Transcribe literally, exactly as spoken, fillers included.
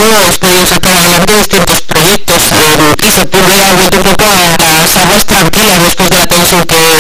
habéis podido sacar adelante distintos proyectos eh, y se puede haber vuelto un poco a las aguas tranquilas después de la tensión que